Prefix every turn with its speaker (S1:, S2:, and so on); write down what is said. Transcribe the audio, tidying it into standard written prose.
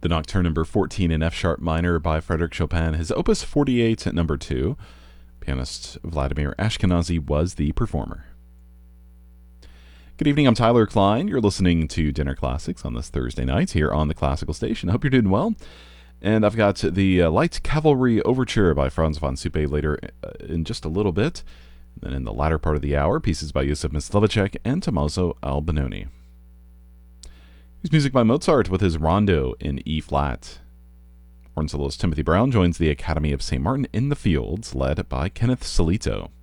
S1: Nocturne number 14 in F sharp minor by Frédéric Chopin, his opus 48 at number 2. Pianist Vladimir Ashkenazy was the performer. Good evening, I'm Tyler Klein. You're listening to Dinner Classics on this Thursday night here on the Classical Station. I hope you're doing well. And I've got the Light Cavalry Overture by Franz von Suppe later in just a little bit. And then in the latter part of the hour, pieces by Josef Myslivacek and Tommaso Albinoni. Here's music by Mozart with his Rondo in E-flat. Horn soloist Timothy Brown joins the Academy of St. Martin in the Fields, led by Kenneth Solito.